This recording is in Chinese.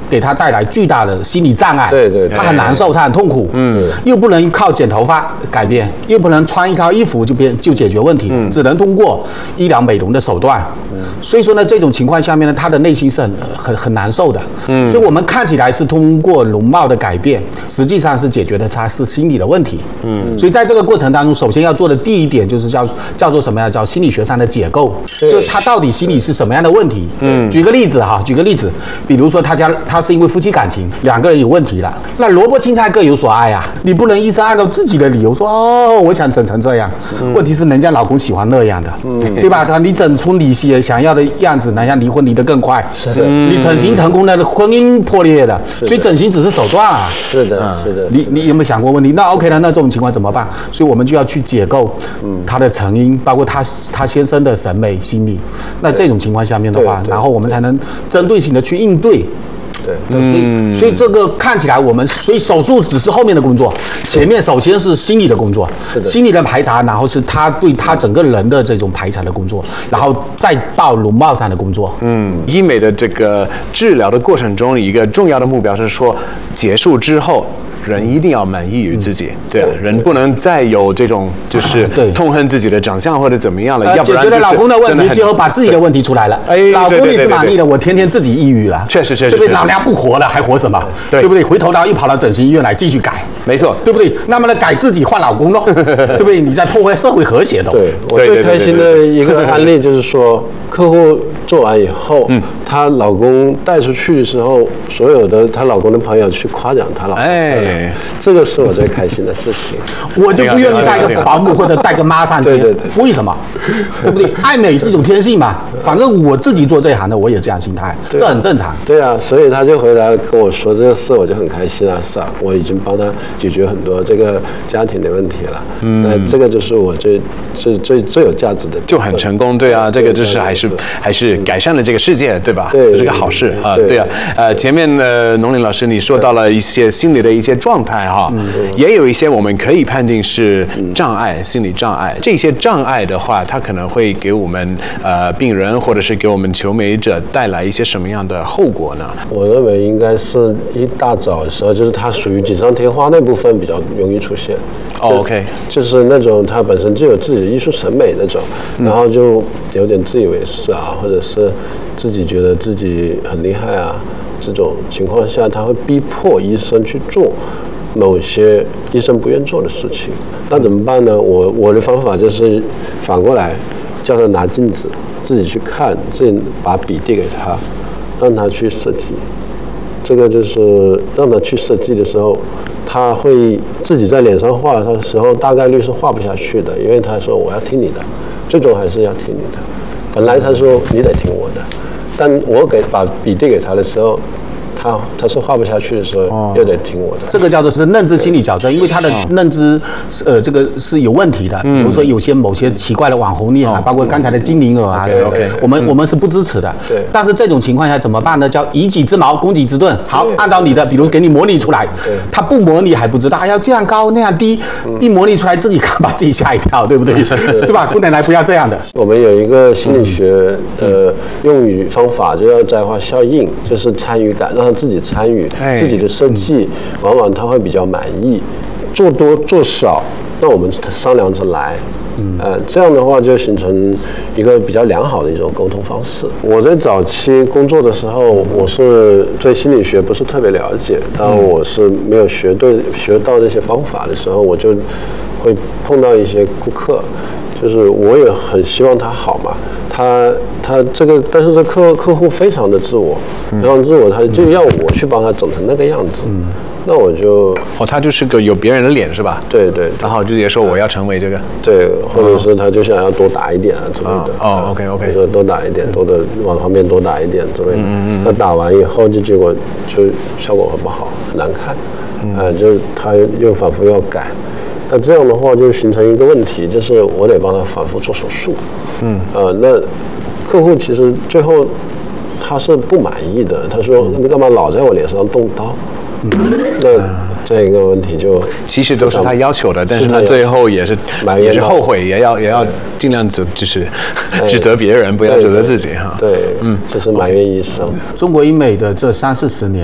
给他带来巨大的心理障碍， 对， 他很难受，他很痛苦，又不能靠剪头发改变，又不能穿一套衣服就解决问题，只能通过医疗美容的手段，所以说呢，这种情况下面呢，他的内心是很难受的，所以我们看起来是通过容貌的改变，实际上是解决的他是心理的问题，所以在这个过程当中，首先要做的第一点就是叫做什么呀？叫心理学上的解构，就是他到底心理是什么样的问题？举个例子，比如说他是因为夫妻感情2个人有问题了，那萝卜青菜各有所爱啊，你不能医生按照自己的理由说我想整成这样，问题是人家老公喜欢那样的，对吧？你整出你想要的样子，人家离婚离得更快， 是的， 你整形成功了，婚姻破裂的，所以整形只是手段啊， 是的， 你有没有想过问题？那 OK 了，那这种情况怎么办？所以我们就要去解构他的成因，包括他先生的审美心理。那这种情况下面的话，然后我们才能针对性的去应对。对，所以这个看起来所以手术只是后面的工作，前面首先是心理的工作，心理的排查，然后是他对他整个人的这种排查的工作，然后再到容貌上的工作。 医美的这个治疗的过程中，一个重要的目标是说，结束之后。人一定要满意于自己，对啊，人不能再有这种就是痛恨自己的长相或者怎么样了，要不然解决了老公的问题，最后把自己的问题出来了。老公你是满意的，我天天自己抑郁了， 确实， 对不对？老娘不活了，还活什么？对不对？回头又跑到整形医院来继续改， 没错， 对不对？那么呢，改自己换老公喽，对不对？你在破坏社会和谐的。 对，我最开心的一个案例就是说，客户做完以后，她老公带出去的时候，所有的她老公的朋友去夸奖她老公，这个是我最开心的事情。 我就不愿意带个保姆或者带个妈上去，为什么？对不对？爱美是一种天性嘛，反正我自己做这一行的，我也这样心态，这很正常。 对啊，所以他就回来跟我说这个事，我就很开心啊，是啊，我已经帮他解决很多这个家庭的问题了。那这个就是我最有价值的， 就很成功，对啊，这个就是还是改善了这个世界，对吧？ 对， 这是个好事啊，对啊。前面农林老师你说到了一些心理的一些状态哈，也有一些我们可以判定是障碍，心理障碍。这些障碍的话，它可能会给我们病人或者是给我们求美者带来一些什么样的后果呢？ 我认为应该是一大早的时候，就是它属于锦上添花那部分比较容易出现。 OK， 就是那种他本身就有自己的艺术审美那种，然后就有点自以为是啊，或者是自己觉得自己很厉害啊，这种情况下，他会逼迫医生去做某些医生不愿做的事情。那怎么办呢？我的方法就是反过来，叫他拿镜子自己去看，自己把笔递给他，让他去设计。这个就是让他去设计的时候，他会自己在脸上画的时候，大概率是画不下去的，因为他说我要听你的，最终还是要听你的。本来他说你得听我的，但我把笔递给他的时候，他是画不下去的时候，又得听我的。 这个叫做是认知心理矫正，因为他的认知这个是有问题的。比如说某些奇怪的网红厉害，包括刚才的精灵耳啊，我们是不支持的。 对。 但是这种情况下怎么办呢？叫以己之矛攻己之盾。好，按照你的，比如给你模拟出来，他不模拟还不知道，要这样高那样低，一模拟出来自己看把自己吓一跳，对不对？对吧？不要这样的。 我们有一个心理学的用语方法，就叫摘花效应，就是参与感，让他自己参与自己的设计，往往他会比较满意。做多做少，那我们商量着来。这样的话就形成一个比较良好的一种沟通方式。我在早期工作的时候，我是对心理学不是特别了解，当我是没有学到这些方法的时候，我就会碰到一些顾客，就是我也很希望他好嘛。他这个，但是这客户非常的自我，非常自我，他就要我去帮他整成那个样子。那我就他就是个有别人的脸是吧？ 对， 然后就直接说我要成为这个， 对，或者是他就想要多打一点啊之类的。 OK， 说多打一点，往旁边多打一点之类的。那打完以后就结果就效果很不好，很难看。就是他又反复要改。那这样的话就形成一个问题，就是我得帮他反复做手术。那客户其实最后他是不满意的，他说你干嘛老在我脸上动刀？那这个问题就其实都是他要求的，但是他最后也是后悔，也要尽量就是指责别人，不要指责自己哈。 对，就是埋怨医生。 中国医美的这30-40年